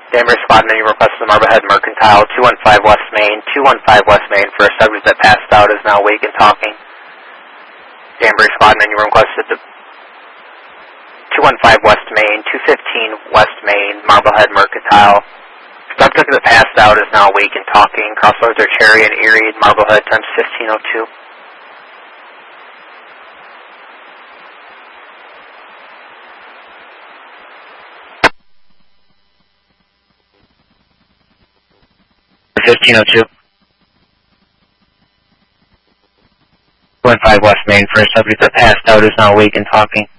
Danbury Squad, menu request to the Marblehead Mercantile, 215 West Main, 215 West Main for a subject that passed out is now awake and talking. Danbury Squad, menu requested to 215 West Main, 215 West Main, Marblehead Mercantile. Subject that passed out is now awake and talking. Crossroads are Cherry and Erie, Marblehead, times 1502. $15.02. 215 West Main for a subject that passed out is now awake and talking.